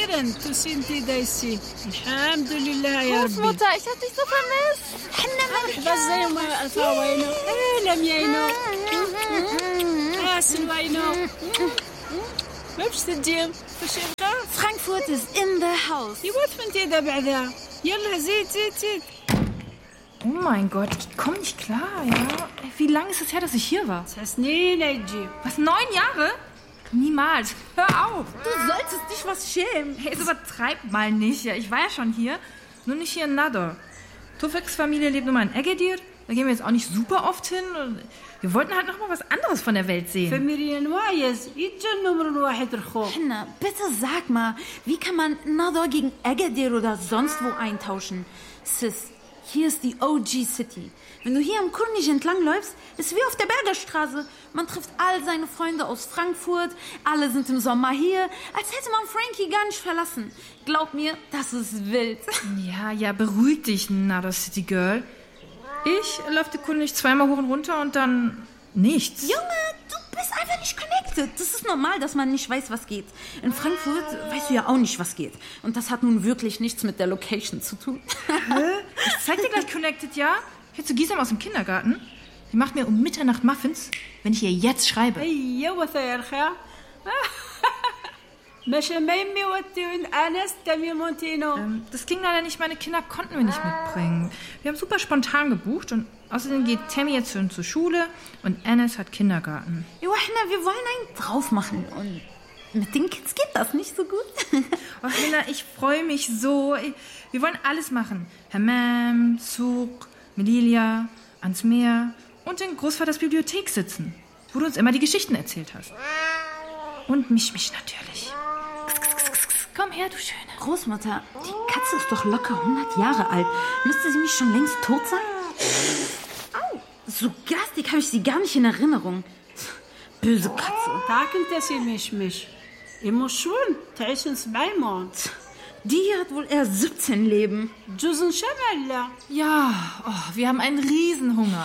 أخيرا تسينتي دايسي الحمد لله يا ربي. Großmutter, ich hab dich so vermisst. بس زي ما أثاوينو لم يينو سلوينو ما باش تجيم فاش يبقى. Frankfurt is in the house. يوات فنتي دا بعدها يلا زيد. Oh mein Gott, ich komme nicht klar, ja. Wie lange ist es her, dass ich hier war? سنين يجي. Was, 9 Jahre? Niemals. Hör auf. Du solltest dich was schämen. Hey, jetzt übertreib mal nicht. Ja, ich war ja schon hier, nur nicht hier in Nador. Tufeks Familie lebt nun mal in Agadir. Da gehen wir jetzt auch nicht super oft hin. Wir wollten halt noch mal was anderes von der Welt sehen. فمريان وايز يتجنوا من واحد رخو. Henna, bitte sag mal, wie kann man Nador gegen Agadir oder sonst wo eintauschen? Sis, hier ist die OG City. Wenn du hier am Kurnisch entlang läufst, ist wie auf der Bergerstraße. Man trifft all seine Freunde aus Frankfurt, alle sind im Sommer hier, als hätte man Frankie gar nicht verlassen. Glaub mir, das ist wild. Ja, beruhig dich, Nador City Girl. Ich laufe die Kunde nicht 2-mal hoch und runter und dann nichts. Junge, du bist einfach nicht connected. Das ist normal, dass man nicht weiß, was geht. In Frankfurt weißt du ja auch nicht, was geht. Und das hat nun wirklich nichts mit der Location zu tun. Ich zeig dir gleich Connected, ja? Kennst du Gisam aus dem Kindergarten? Die macht mir um Mitternacht Muffins, wenn ich ihr jetzt schreibe. أيوة يا الخير. مش ميمي وتيون أنس تمي مونتينو. Das ging leider nicht, meine Kinder konnten wir nicht mitbringen. Wir haben super spontan gebucht und außerdem geht Tammy jetzt zur Schule und Anas hat Kindergarten. Johanna, wir wollen einen drauf machen und mit den Kids geht das nicht so gut. Ach, Lena, ich freue mich so. Wir wollen alles machen. Hammam, Zug, Melilia, ans Meer und in Großvaters Bibliothek sitzen, wo du uns immer die Geschichten erzählt hast. Und mich natürlich. Komm her, du Schöne. Großmutter, die Katze ist doch locker 100 Jahre alt. Müsste sie nicht schon längst tot sein? Au, so garstig habe ich sie gar nicht in Erinnerung. Böse Katze. تاك انت سي مش يمشون تعيشن 7 مونت. Die hat wohl eher 17 Leben. جوزن شمال. Ja, wir haben einen Riesenhunger.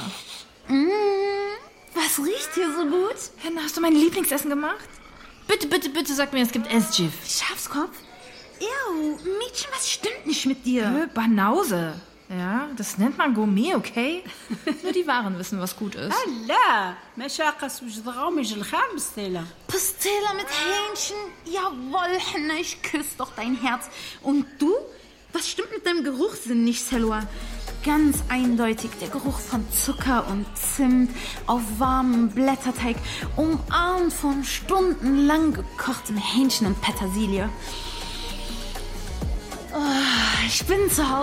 Was riecht hier so gut? Henna, hast du mein Lieblingsessen gemacht? Bitte sag mir, es gibt Essgif. Schafskopf? Ew, Mädchen, was stimmt nicht mit dir? Banause. Ja, das nennt man Gourmet, okay? Nur die Wahren wissen, was gut ist. لا مشاقص وجدغاو مش الخامس تيلا. Pastela mit Hähnchen? Jawohl, Henna, ich küsse doch dein Herz. Und du? Was stimmt mit deinem Geruchssinn nicht, Selwa? Ganz eindeutig der Geruch von Zucker und Zimt auf warmem Blätterteig, umarmt von stundenlang gekochtem Hähnchen und Petersilie. Oh, ich bin zu Hause.